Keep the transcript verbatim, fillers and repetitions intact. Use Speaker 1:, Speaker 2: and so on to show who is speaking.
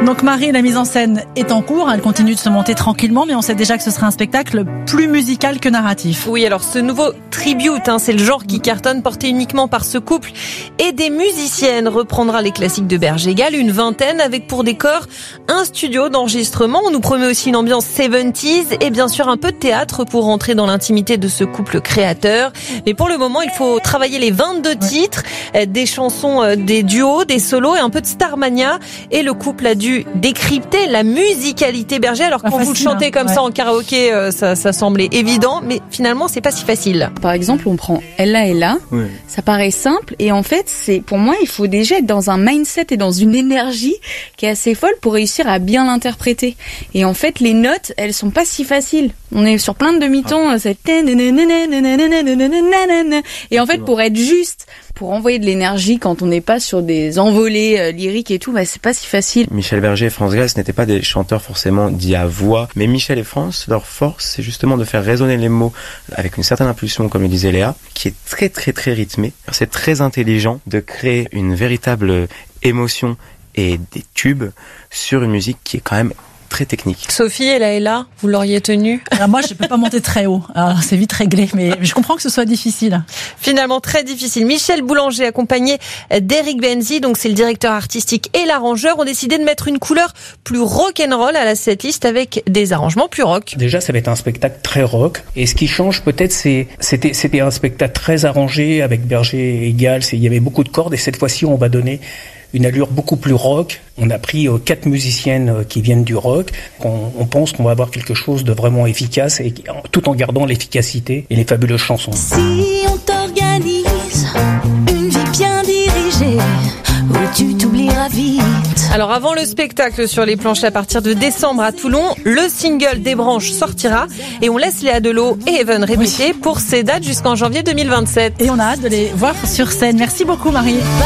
Speaker 1: Donc Marie, la mise en scène est en cours, elle continue de se monter tranquillement, mais on sait déjà que ce sera un spectacle plus musical que narratif.
Speaker 2: Oui, alors ce nouveau tribute, hein, c'est le genre qui cartonne, porté uniquement par ce couple et des musiciennes, reprendra les classiques de Berger-Gall, une vingtaine, avec pour décor un studio d'enregistrement. On nous promet aussi une ambiance soixante-dix et bien sûr un peu de théâtre pour rentrer dans l'intimité de ce couple créateur. Mais pour le moment, il faut travailler les vingt-deux titres, des chansons, des duos, des solos et un peu de Starmania. Et le couple a dû décrypter la musicalité Berger. Alors quand vous le chantez comme ouais. ça en karaoké, ça, ça semblait évident, mais finalement c'est pas si facile.
Speaker 3: Par exemple, on prend Ella Ella, ouais. ça paraît simple et en fait, c'est pour moi, il faut déjà être dans un mindset et dans une énergie qui est assez folle pour réussir à bien l'interpréter. Et en fait, les notes, elles sont pas si faciles. On est sur plein de demi-tons, ah. c'est et en fait, pour être juste, pour envoyer de l'énergie quand on n'est pas sur des envolées euh, lyriques et tout, bah c'est pas si facile.
Speaker 4: Michel Berger et France Gall, ce n'étaient pas des chanteurs forcément dits à voix, mais Michel et France, leur force, c'est justement de faire résonner les mots avec une certaine impulsion, comme le disait Léa, qui est très très très rythmée. C'est très intelligent de créer une véritable émotion et des tubes sur une musique qui est quand même très technique.
Speaker 2: Sophie, elle est là, vous l'auriez tenue?
Speaker 1: Alors moi, je peux pas monter très haut. Alors, c'est vite réglé, mais je comprends que ce soit difficile.
Speaker 2: Finalement, très difficile. Michel Boulanger, accompagné d'Eric Benzi, donc c'est le directeur artistique et l'arrangeur, ont décidé de mettre une couleur plus rock'n'roll à la setlist avec des arrangements plus rock.
Speaker 5: Déjà, ça va être un spectacle très rock. Et ce qui change peut-être, c'est, c'était, c'était un spectacle très arrangé avec Berger et Gall. Il y avait beaucoup de cordes et cette fois-ci, on va donner une allure beaucoup plus rock. On a pris euh, quatre musiciennes euh, qui viennent du rock. On, on pense qu'on va avoir quelque chose de vraiment efficace et tout en gardant l'efficacité et les fabuleuses chansons.
Speaker 6: Si on t'organise une vie bien dirigée, où tu t'oublieras vite.
Speaker 2: Alors avant le spectacle sur les planches à partir de décembre à Toulon, le single des branches sortira et on laisse Léa Delot et Even répéter oui. pour ces dates jusqu'en janvier deux mille vingt-sept.
Speaker 1: Et on a hâte de les voir sur scène. Merci beaucoup Marie.